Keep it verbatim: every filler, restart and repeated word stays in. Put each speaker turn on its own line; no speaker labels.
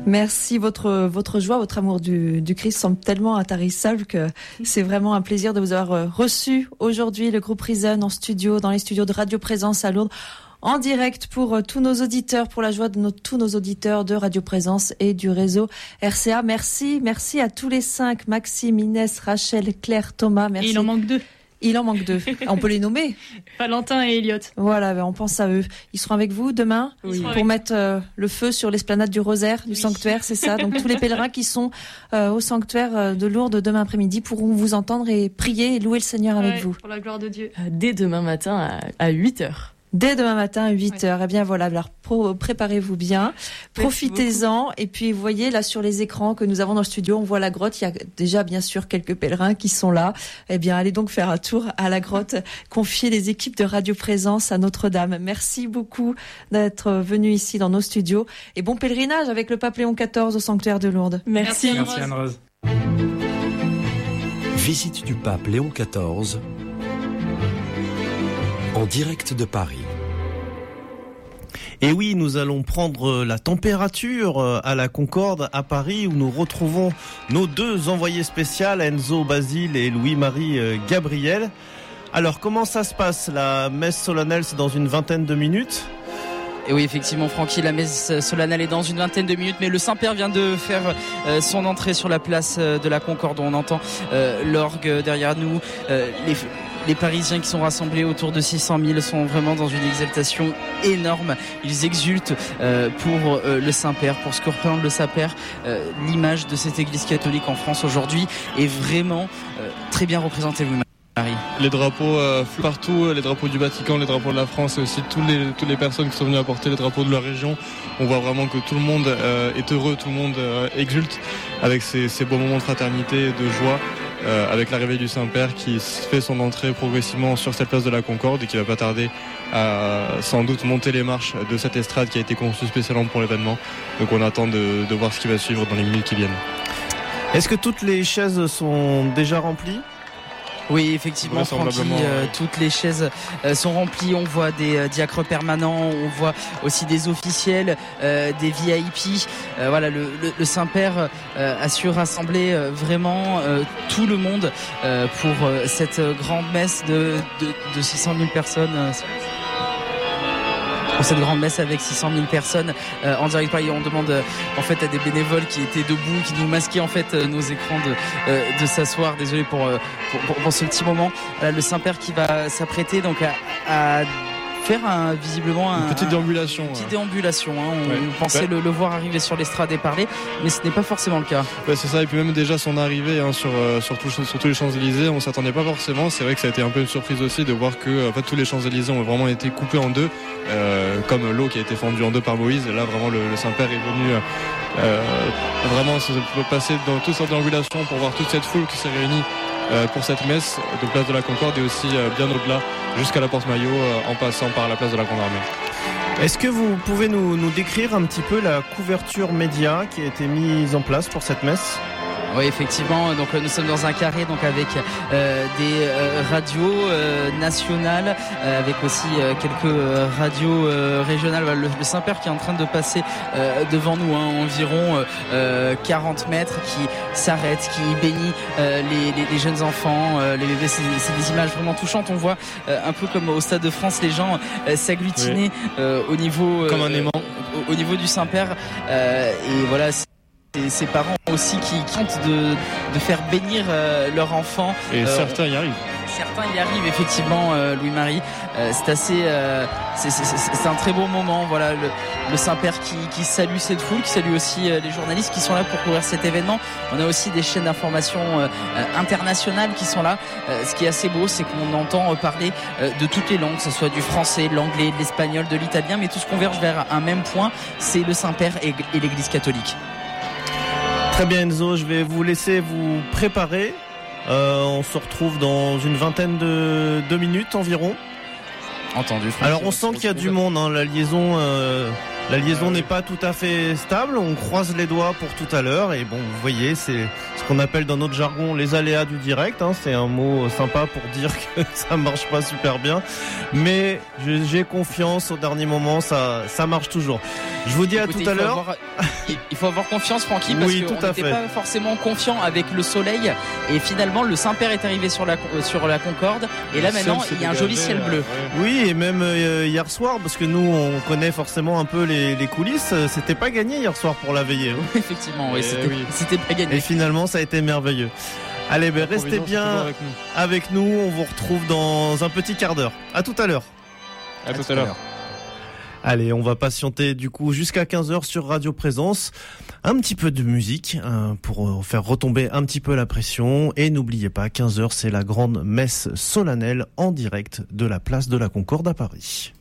Merci. Votre, votre joie, votre amour du, du Christ semble tellement intarissable que c'est vraiment un plaisir de vous avoir reçu aujourd'hui, le groupe Reason, en studio, dans les studios de Radio Présence à Lourdes, en direct pour tous nos auditeurs, pour la joie de nos, tous nos auditeurs de Radio Présence et du réseau R C A. Merci, merci à tous les cinq, Maxime, Inès, Rachel, Claire, Thomas. Merci.
Et il en manque deux.
Il en manque deux. On peut les nommer.
Valentin et Elliot.
Voilà, on pense à eux. Ils seront avec vous demain
oui.
pour mettre euh, le feu sur l'esplanade du Rosaire, du oui. sanctuaire, c'est ça. Donc tous les pèlerins qui sont euh, au sanctuaire de Lourdes demain après-midi pourront vous entendre et prier et louer le Seigneur avec
ouais,
vous.
Pour la gloire de Dieu.
Euh, dès demain matin à, à huit heures.
Dès demain matin à huit heures. Ouais. Eh bien voilà, alors pro- préparez-vous bien, profitez-en. Et puis vous voyez là sur les écrans que nous avons dans le studio, on voit la grotte. Il y a déjà bien sûr quelques pèlerins qui sont là. Eh bien allez donc faire un tour à la grotte, confier les équipes de Radio Présence à Notre-Dame. Merci beaucoup d'être venu ici dans nos studios. Et bon pèlerinage avec le pape Léon quatorze au sanctuaire de Lourdes.
Merci.
Merci Anne-Rose.
Visite du pape Léon quatorze. En direct de Paris.
Et oui, nous allons prendre la température à la Concorde à Paris où nous retrouvons nos deux envoyés spéciaux, Enzo Basile et Louis-Marie Gabriel. Alors, comment ça se passe? La messe solennelle, c'est dans une vingtaine de minutes.
Et oui, effectivement, Francky, la messe solennelle est dans une vingtaine de minutes, mais le Saint-Père vient de faire euh, son entrée sur la place de la Concorde. On entend euh, l'orgue derrière nous. Euh, les, les Parisiens qui sont rassemblés autour de six cent mille sont vraiment dans une exaltation énorme. Ils exultent euh, pour euh, le Saint-Père, pour ce que représente le Saint-Père. Euh, l'image de cette Église catholique en France aujourd'hui est vraiment euh, très bien représentée.
Les drapeaux euh, partout, les drapeaux du Vatican, les drapeaux de la France et aussi tous les, toutes les personnes qui sont venues apporter les drapeaux de leur région. On voit vraiment que tout le monde euh, est heureux, tout le monde euh, exulte avec ces, ces beaux moments de fraternité et de joie, euh, avec l'arrivée du Saint-Père qui fait son entrée progressivement sur cette place de la Concorde et qui va pas tarder à sans doute monter les marches de cette estrade qui a été conçue spécialement pour l'événement. Donc on attend de, de voir ce qui va suivre dans les minutes qui viennent.
Est-ce que toutes les chaises sont déjà remplies ?
Oui, effectivement, Francky, euh, toutes les chaises euh, sont remplies. On voit des euh, diacres permanents, on voit aussi des officiels, euh, des V I P. Euh, voilà, le, le, le Saint-Père euh, a su rassembler euh, vraiment euh, tout le monde euh, pour euh, cette grande messe de, de, de six cent mille personnes. Euh, Pour cette grande messe avec six cent mille personnes euh, en direct Paris. On demande euh, en fait à des bénévoles qui étaient debout, qui nous masquaient en fait euh, nos écrans de, euh, de s'asseoir. Désolé pour, euh, pour, pour, pour ce petit moment. Voilà, le Saint-Père qui va s'apprêter donc à, à faire un, visiblement un,
une petite déambulation.
Une petite ouais. déambulation. Hein. On,
ouais.
on pensait ouais. le, le voir arriver sur l'estrade et parler, mais ce n'est pas forcément le cas.
Ouais, c'est ça. Et puis même déjà son arrivée hein, sur, euh, sur, tout, sur tous les Champs-Élysées, on s'attendait pas forcément. C'est vrai que ça a été un peu une surprise aussi de voir que en fait, tous les Champs-Élysées ont vraiment été coupés en deux, euh, comme l'eau qui a été fendue en deux par Moïse. Et là, vraiment, le, le Saint-Père est venu euh, vraiment se passer dans toute cette déambulation pour voir toute cette foule qui s'est réunie euh, pour cette messe de place de la Concorde et aussi euh, bien au-delà jusqu'à la Porte Maillot euh, en passant par la place de la Grande Armée.
Est-ce que vous pouvez nous, nous décrire un petit peu la couverture média qui a été mise en place pour cette messe ?
Oui, effectivement. Donc nous sommes dans un carré, donc avec euh, des euh, radios euh, nationales, euh, avec aussi euh, quelques euh, radios euh, régionales. Le, le Saint-Père qui est en train de passer euh, devant nous, hein, environ euh, quarante mètres, qui s'arrête, qui bénit euh, les, les, les jeunes enfants, euh, les bébés. C'est, c'est des images vraiment touchantes. On voit euh, un peu comme au Stade de France, les gens euh, s'agglutiner oui. euh, au niveau
comme un aimant
euh, au, au niveau du Saint-Père. Euh, et voilà. C'est Et ses parents aussi qui tentent de, de faire bénir euh, leur enfant.
Et euh, certains y arrivent.
Certains y arrivent effectivement, euh, Louis-Marie. Euh, c'est assez, euh, c'est, c'est, c'est, c'est un très beau moment. Voilà, le, le Saint-Père qui, qui salue cette foule, qui salue aussi euh, les journalistes qui sont là pour couvrir cet événement. On a aussi des chaînes d'information euh, internationales qui sont là. Euh, ce qui est assez beau, c'est qu'on entend parler euh, de toutes les langues, que ce soit du français, de l'anglais, de l'espagnol, de l'italien, mais tout se converge vers un même point, c'est le Saint-Père et, et l'Église catholique.
Très bien Enzo, je vais vous laisser vous préparer. Euh, on se retrouve dans une vingtaine de, de minutes environ.
Entendu.
Alors on sent qu'il y a du monde, hein. La liaison, euh, la liaison n'est pas tout à fait stable. On croise les doigts pour tout à l'heure. Et bon, vous voyez, c'est ce qu'on appelle dans notre jargon les aléas du direct. Hein. C'est un mot sympa pour dire que ça marche pas super bien. Mais j'ai confiance, au dernier moment, ça, ça marche toujours. Je vous dis à
Écoutez,
tout à
il faut
l'heure.
avoir- il, il faut avoir confiance, Francky, parce
Oui,
qu'on
tout à
n'était
fait.
pas forcément confiant avec le soleil. Et finalement, le Saint-Père est arrivé sur la, sur la Concorde. Et là,
Le
maintenant,
ciel
il y a un
s'est
joli
dégagé,
ciel bleu.
euh, ouais.
Oui, et même euh, hier soir, parce que nous, on connaît forcément un peu les, les coulisses, euh, c'était pas gagné hier soir pour la veillée. hein.
Effectivement, oui,
Eh
c'était,
oui.
c'était pas gagné.
Et finalement, ça a été merveilleux. Allez, ben,
La
restez
Providence est toujours
bien
avec nous.
avec nous. On vous retrouve dans un petit quart d'heure. À tout à l'heure.
À tout à l'heure.
Allez, on va patienter du coup jusqu'à quinze heures sur Radio Présence. Un petit peu de musique hein, pour euh, faire retomber un petit peu la pression. Et n'oubliez pas, quinze heures, c'est la grande messe solennelle en direct de la place de la Concorde à Paris.